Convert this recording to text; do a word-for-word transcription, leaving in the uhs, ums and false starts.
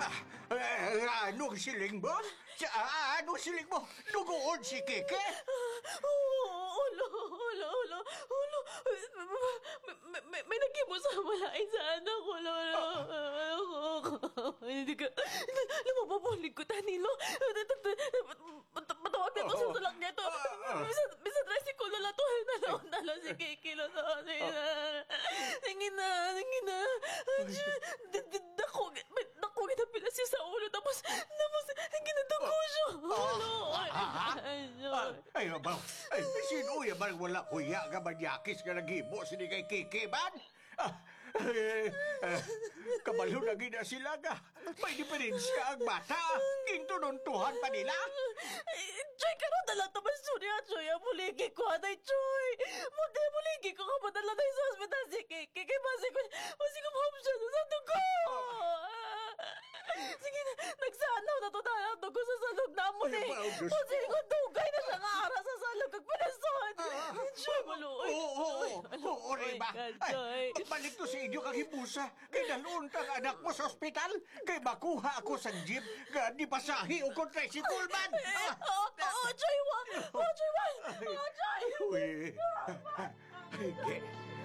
Ah, anong siling mo? Sa, ah, anong siling mo? Nugoon si Keke? Ulo, ulo, ulo, ulo. May, may, may nagkimo sa malain sa anak ko, lolo. Hindi ka, lumapabulig ko, Tanilo. Matawag na to sa tulak niya to. Bisa tricycle na to. Nalaw-nalaw si Kiki, lolo. Sige na, sige na. Dako, dako, ginapila siya sa ulo. Tapos, tapos, ginadako siya. Ulo. Ay, ba? Ay, sino yan man wala kuya ka manyakis ka naghibo sini kay Kiki, man? Ah, eh, eh, kabalo na gina sila ka. May diferensya ang bata. Gintununtuhan pa nila. Choy, karon dala ta ba surya, Choy? Buligi ko, anay, Choy. Mundi, buligi ko ka padala tayo sa hospital si Kiki. Kaya basi ko, basi ko ma-option sa dugo. Sige na, nagsanaw na to tayo ang dugo sa salog na mo ni. Basi ko, dugay na siya nga ara sa salog kag pinason. Choy, maluoy. Oo, oo, oo, Reba. Ay, balik to sa inyo kang hibusa. Kay nalun kang anak mo sa ospital. Kay makuha ako sa jeep nga di pasahi o kong tricycle, man. Oo, oo, Choy, wa. Oo, Choy, wa. Oo, Choy. Uy. Kiki.